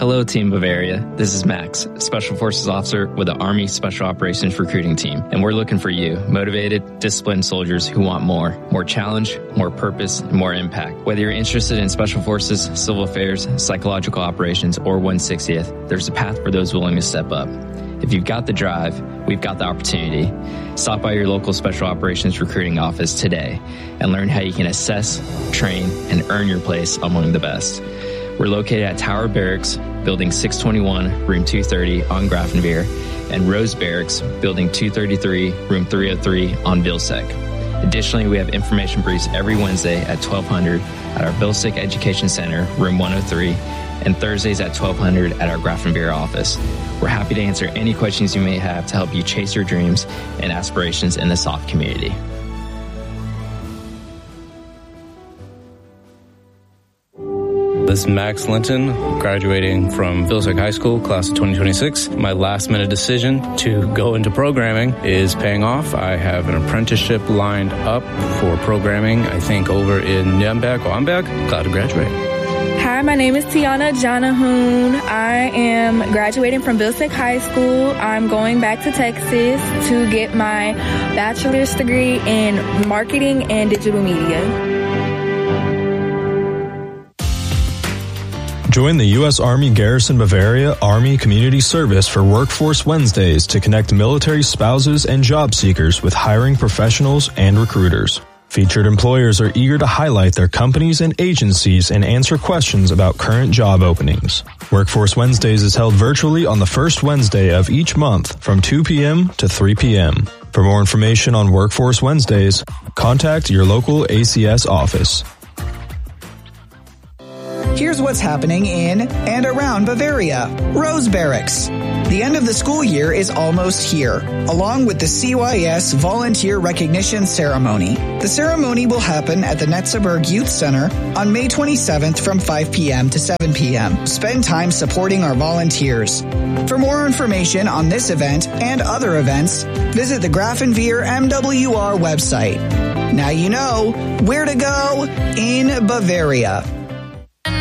Hello, Team Bavaria. This is Max, Special Forces Officer with the Army Special Operations Recruiting Team. And we're looking for you, motivated, disciplined soldiers who want more challenge, more purpose, and more impact. Whether you're interested in Special Forces, Civil Affairs, Psychological Operations, or 160th, there's a path for those willing to step up. If you've got the drive, we've got the opportunity. Stop by your local Special Operations Recruiting office today and learn how you can assess, train, and earn your place among the best. We're located at Tower Barracks, Building 621, Room 230 on Grafenveer, and Rose Barracks, Building 233, Room 303 on Vilseck. Additionally, we have information briefs every Wednesday at 1200 at our Vilseck Education Center, Room 103, and Thursdays at 1200 at our Grafenveer office. We're happy to answer any questions you may have to help you chase your dreams and aspirations in the SOF community. This is Max Linton, graduating from Vilseck High School, class of 2026. My last-minute decision to go into programming is paying off. I have an apprenticeship lined up for programming, I think, over in Nürnberg or Amberg. Glad to graduate. Hi, my name is Tiana Jonahoon. I am graduating from Vilseck High School. I'm going back to Texas to get my bachelor's degree in marketing and digital media. Join the U.S. Army Garrison Bavaria Army Community Service for Workforce Wednesdays to connect military spouses and job seekers with hiring professionals and recruiters. Featured employers are eager to highlight their companies and agencies and answer questions about current job openings. Workforce Wednesdays is held virtually on the first Wednesday of each month from 2 p.m. to 3 p.m. For more information on Workforce Wednesdays, contact your local ACS office. Here's what's happening in and around Bavaria. Rose Barracks. The end of the school year is almost here, along with the CYS Volunteer Recognition Ceremony. The ceremony will happen at the Netzeberg Youth Center on May 27th from 5 p.m. to 7 p.m. Spend time supporting our volunteers. For more information on this event and other events, visit the Grafenveer MWR website. Now you know where to go in Bavaria.